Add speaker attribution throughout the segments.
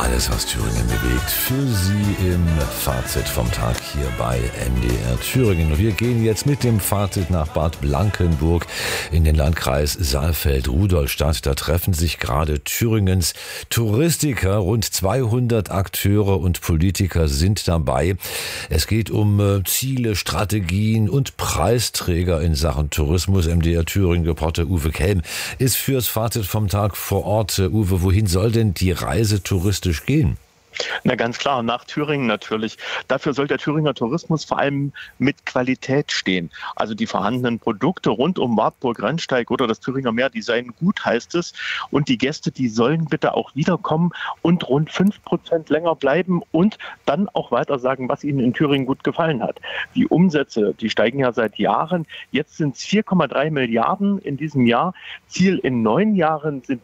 Speaker 1: Alles, was Thüringen bewegt, für Sie im Fazit vom Tag hier bei MDR Thüringen. Wir gehen jetzt mit dem Fazit nach Bad Blankenburg in den Landkreis Saalfeld-Rudolstadt. Da treffen sich gerade Thüringens Touristiker. Rund 200 Akteure und Politiker sind dabei. Es geht um Ziele, Strategien und Preisträger in Sachen Tourismus. MDR Thüringen-Reporter Uwe Kelm ist fürs Fazit vom Tag vor Ort. Uwe, wohin soll denn die Reise touristisch gehen?
Speaker 2: Na ganz klar, nach Thüringen natürlich. Dafür soll der Thüringer Tourismus vor allem mit Qualität stehen. Also die vorhandenen Produkte rund um Wartburg-Rennsteig oder das Thüringer Meer, die seien gut, heißt es. Und die Gäste, die sollen bitte auch wiederkommen und rund 5% länger bleiben und dann auch weiter sagen, was ihnen in Thüringen gut gefallen hat. Die Umsätze, die steigen ja seit Jahren. Jetzt sind es 4,3 Milliarden in diesem Jahr. Ziel in 9 Jahren sind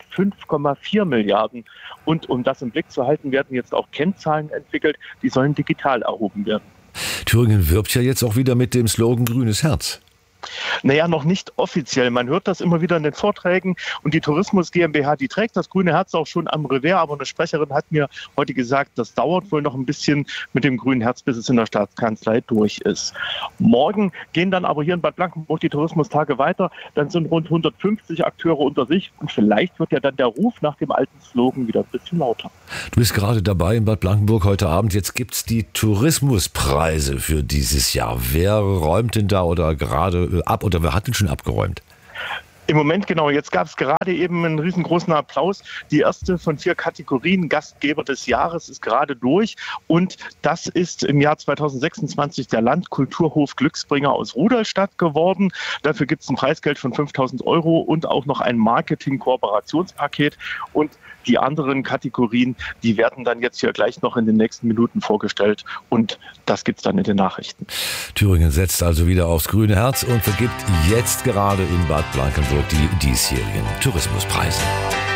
Speaker 2: 5,4 Milliarden. Und um das im Blick zu halten, werden jetzt auch Kennzahlen entwickelt, die sollen digital erhoben werden.
Speaker 1: Thüringen wirbt ja jetzt auch wieder mit dem Slogan Grünes Herz.
Speaker 2: Naja, noch nicht offiziell. Man hört das immer wieder in den Vorträgen und die Tourismus GmbH, die trägt das grüne Herz auch schon am Revers, aber eine Sprecherin hat mir heute gesagt, das dauert wohl noch ein bisschen mit dem grünen Herz, bis es in der Staatskanzlei durch ist. Morgen gehen dann aber hier in Bad Blankenburg die Tourismustage weiter. Dann sind rund 150 Akteure unter sich und vielleicht wird ja dann der Ruf nach dem alten Slogan wieder ein bisschen lauter.
Speaker 1: Du bist gerade dabei in Bad Blankenburg heute Abend. Jetzt gibt's die Tourismuspreise für dieses Jahr. Wer räumt denn da oder gerade ab oder wer hat denn schon abgeräumt?
Speaker 2: Im Moment genau, jetzt gab es gerade eben einen riesengroßen Applaus. Die erste von 4 Kategorien, Gastgeber des Jahres, ist gerade durch. Und das ist im Jahr 2026 der Landkulturhof Glücksbringer aus Rudolstadt geworden. Dafür gibt es ein Preisgeld von 5.000 € und auch noch ein Marketing-Kooperationspaket. Und die anderen Kategorien, die werden dann jetzt hier gleich noch in den nächsten Minuten vorgestellt. Und das gibt's dann in den Nachrichten.
Speaker 1: Thüringen setzt also wieder aufs grüne Herz und vergibt jetzt gerade in Bad Blankenburg die diesjährigen Tourismuspreise.